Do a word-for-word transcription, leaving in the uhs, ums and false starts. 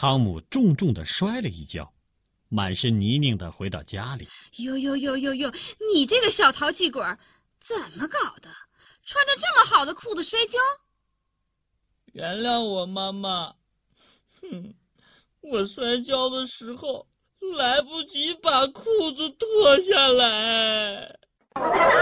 汤姆重重地摔了一跤，满身泥泞地回到家里。 哟哟哟哟哟，你这个小淘气鬼，怎么搞的？穿着这么好的裤子摔跤？ 原谅我，妈妈。哼，我摔跤的时候来不及把裤子脱下来。